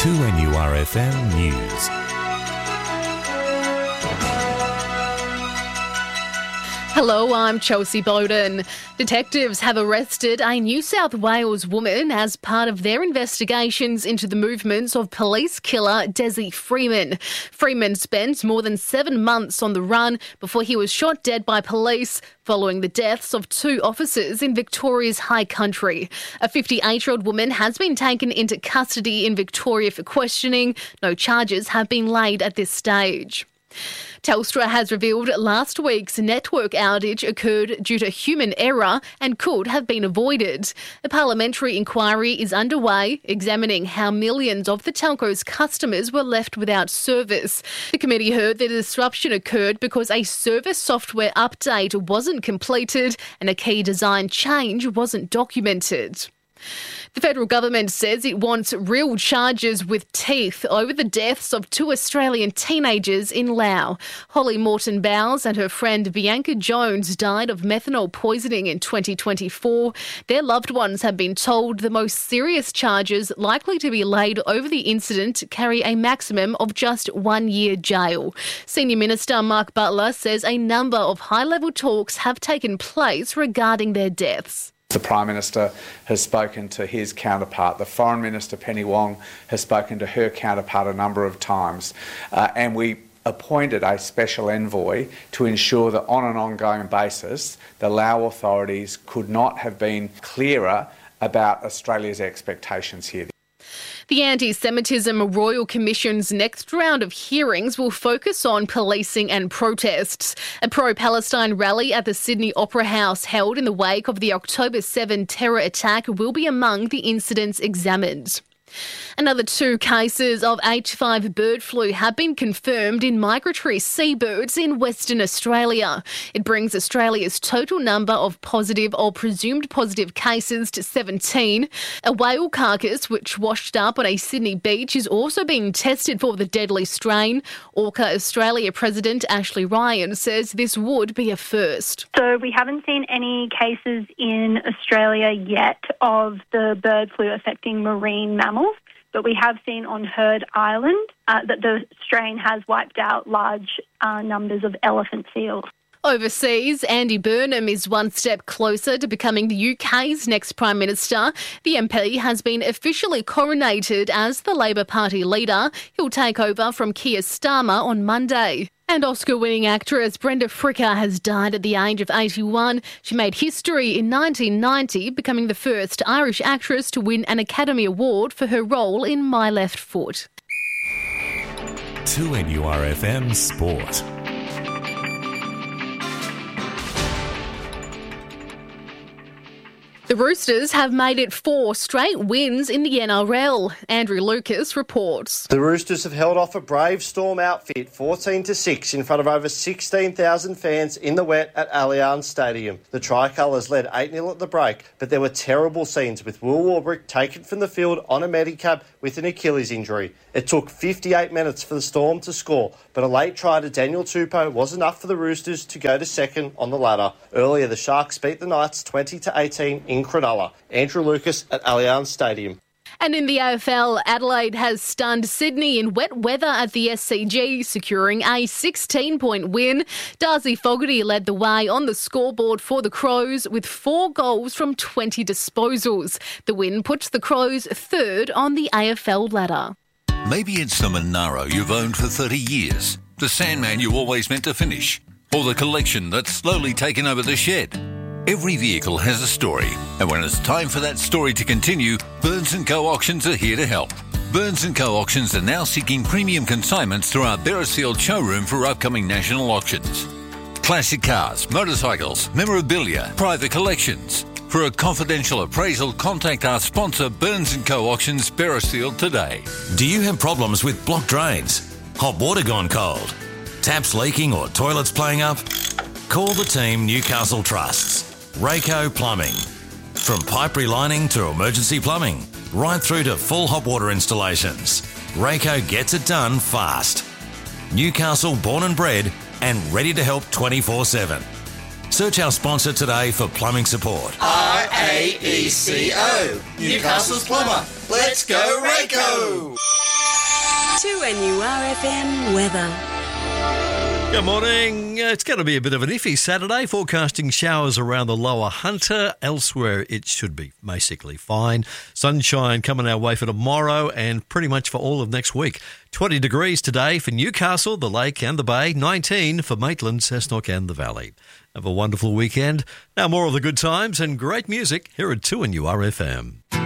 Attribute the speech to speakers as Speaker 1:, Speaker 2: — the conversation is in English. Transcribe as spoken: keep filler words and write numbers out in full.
Speaker 1: two N U R F M News.
Speaker 2: Hello, I'm Chelsea Bowden. Detectives have arrested a New South Wales woman as part of their investigations into the movements of police killer Desi Freeman. Freeman spent more than seven months on the run before he was shot dead by police following the deaths of two officers in Victoria's High Country. A fifty-eight-year-old woman has been taken into custody in Victoria for questioning. No charges have been laid at this stage. Telstra has revealed last week's network outage occurred due to human error and could have been avoided. A parliamentary inquiry is underway examining how millions of the telco's customers were left without service. The committee heard the disruption occurred because a service software update wasn't completed and a key design change wasn't documented. The federal government says it wants real charges with teeth over the deaths of two Australian teenagers in Laos. Holly Morton Bowles and her friend Bianca Jones died of methanol poisoning in twenty twenty-four. Their loved ones have been told the most serious charges likely to be laid over the incident carry a maximum of just one year jail. Senior Minister Mark Butler says a number of high-level talks have taken place regarding their deaths.
Speaker 3: The Prime Minister has spoken to his counterpart. The Foreign Minister, Penny Wong, has spoken to her counterpart a number of times. Uh, and we appointed a special envoy to ensure that on an ongoing basis, the Laos authorities could not have been clearer about Australia's expectations here.
Speaker 2: The Anti-Semitism Royal Commission's next round of hearings will focus on policing and protests. A pro-Palestine rally at the Sydney Opera House held in the wake of the October seventh terror attack will be among the incidents examined. Another two cases of H five bird flu have been confirmed in migratory seabirds in Western Australia. It brings Australia's total number of positive or presumed positive cases to seventeen. A whale carcass which washed up on a Sydney beach is also being tested for the deadly strain. Orca Australia President Ashley Ryan says this would be a first.
Speaker 4: So we haven't seen any cases in Australia yet of the bird flu affecting marine mammals. But we have seen on Heard Island uh, that the strain has wiped out large uh, numbers of elephant seals.
Speaker 2: Overseas, Andy Burnham is one step closer to becoming the U K's next Prime Minister. The M P has been officially coronated as the Labor Party leader. He'll take over from Keir Starmer on Monday. And Oscar-winning actress Brenda Fricker has died at the age of eighty-one. She made history in nineteen ninety, becoming the first Irish actress to win an Academy Award for her role in My Left Foot.
Speaker 1: two N U R F M Sport.
Speaker 2: The Roosters have made it four straight wins in the N R L. Andrew Lucas reports.
Speaker 5: The Roosters have held off a brave Storm outfit fourteen to six in front of over sixteen thousand fans in the wet at Allianz Stadium. The Tricolours led eight nil at the break, but there were terrible scenes with Will Warbrick taken from the field on a Medicab with an Achilles injury. It took fifty-eight minutes for the Storm to score, but a late try to Daniel Tupou was enough for the Roosters to go to second on the ladder. Earlier, the Sharks beat the Knights twenty to eighteen in Cronulla. Andrew Lucas at Allianz Stadium.
Speaker 2: And in the A F L, Adelaide has stunned Sydney in wet weather at the S C G, securing a sixteen-point win. Darcy Fogarty led the way on the scoreboard for the Crows with four goals from twenty disposals. The win puts the Crows third on the A F L ladder.
Speaker 6: Maybe it's the Monaro you've owned for thirty years, the Sandman you always meant to finish, or the collection that's slowly taken over the shed. Every vehicle has a story, and when it's time for that story to continue, Burns and Co Auctions are here to help. Burns and Co Auctions are now seeking premium consignments through our Beresfield showroom for upcoming national auctions. Classic cars, motorcycles, memorabilia, private collections. For a confidential appraisal, contact our sponsor Burns and Co Auctions Beresfield today.
Speaker 7: Do you have problems with blocked drains? Hot water gone cold? Taps leaking or toilets playing up? Call the team Newcastle Trusts. Rayco Plumbing. From pipe relining to emergency plumbing, right through to full hot water installations, Rayco gets it done fast. Newcastle born and bred and ready to help twenty-four seven. Search our sponsor today for plumbing support.
Speaker 8: R A E C O. Newcastle's plumber. Let's go Rayco! N U R F M weather.
Speaker 9: Good morning. Uh, It's going to be a bit of an iffy Saturday. Forecasting showers around the lower Hunter. Elsewhere, it should be basically fine. Sunshine coming our way for tomorrow and pretty much for all of next week. twenty degrees today for Newcastle, the Lake and the Bay. nineteen for Maitland, Cessnock and the Valley. Have a wonderful weekend. Now more of the good times and great music here at two N U R F M.